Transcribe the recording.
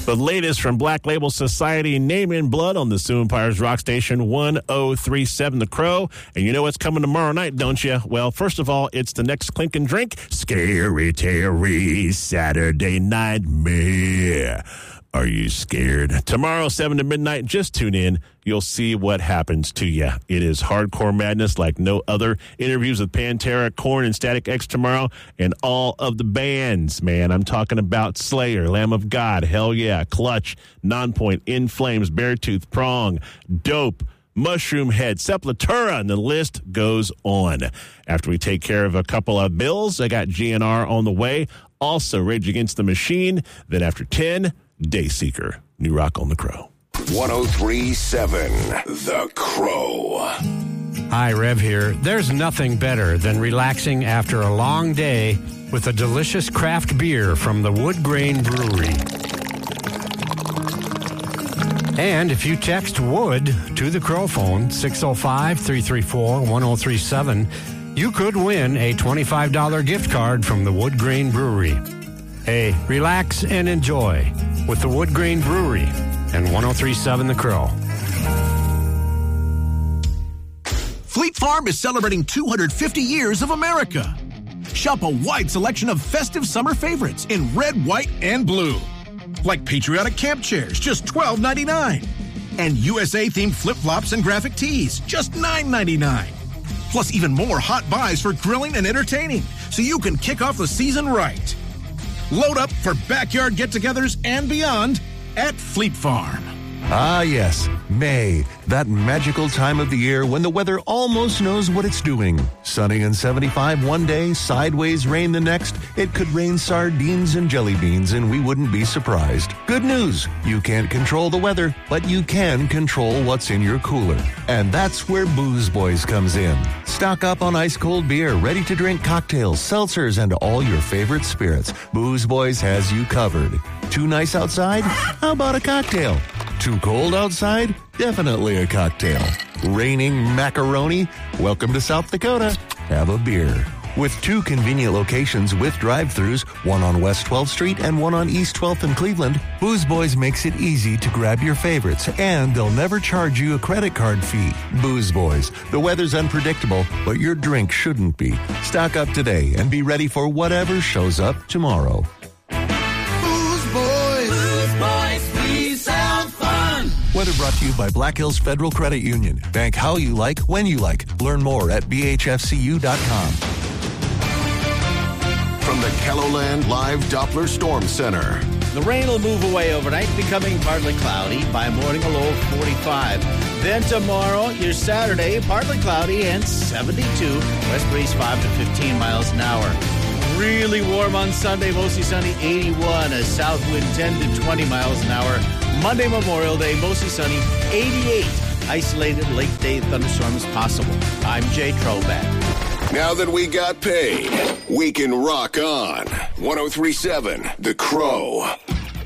The latest from Black Label Society, Name in Blood on the Sioux Empires Rock Station 1037 The Crow. And you know what's coming tomorrow night, don't you? Well, first of all, it's the next Clink and Drink, Scary Terry Saturday Nightmare. Are you scared? Tomorrow, 7 to midnight, just tune in. You'll see what happens to you. It is hardcore madness like no other. Interviews with Pantera, Korn, and Static X tomorrow, and all of the bands, man. I'm talking about Slayer, Lamb of God, Hell Yeah, Clutch, Nonpoint, In Flames, Beartooth, Prong, Dope, Mushroom Head, Sepultura, and the list goes on. After we take care of a couple of bills, I got GNR on the way. Also, Rage Against the Machine. Then after 10, Dayseeker, New Rock on the Crow. 1037 The Crow. Hi, Rev here. There's nothing better than relaxing after a long day with a delicious craft beer from the Wood Grain Brewery. And if you text WOOD to the Crow phone, 605-334-1037, you could win a $25 gift card from the Wood Grain Brewery. Hey, relax and enjoy with the Wood Grain Brewery and 1037 The Crow. Fleet Farm is celebrating 250 years of America. Shop a wide selection of festive summer favorites in red, white, and blue. Like patriotic camp chairs, just $12.99. And USA-themed flip-flops and graphic tees, just $9.99. Plus even more hot buys for grilling and entertaining, so you can kick off the season right. Load up for backyard get-togethers and beyond at Fleet Farm. Ah, yes, May, that magical time of the year when the weather almost knows what it's doing. Sunny and 75 one day, sideways rain the next. It could rain sardines and jelly beans, and we wouldn't be surprised. Good news, you can't control the weather, but you can control what's in your cooler. And that's where Booze Boys comes in. Stock up on ice-cold beer, ready-to-drink cocktails, seltzers, and all your favorite spirits. Booze Boys has you covered. Too nice outside? How about a cocktail? Too cold outside? Definitely a cocktail. Raining macaroni? Welcome to South Dakota. Have a beer. With 2 convenient locations with drive-thrus, one on West 12th Street and one on East 12th in Cleveland, Booze Boys makes it easy to grab your favorites, and they'll never charge you a credit card fee. Booze Boys. The weather's unpredictable, but your drink shouldn't be. Stock up today and be ready for whatever shows up tomorrow. Weather brought to you by Black Hills Federal Credit Union. Bank how you like, when you like. Learn more at bhfcu.com. From the KELOLAND Live Doppler Storm Center. The rain will move away overnight, becoming partly cloudy. By morning, a low of 45. Then tomorrow, your Saturday, partly cloudy and 72. West breeze 5 to 15 miles an hour. Really warm on Sunday, mostly sunny, 81. A south wind 10 to 20 miles an hour. Monday, Memorial Day, mostly sunny, 88. Isolated late day thunderstorms possible. I'm Jay Troback. Now that we got paid, we can rock on. 1037 The Crow.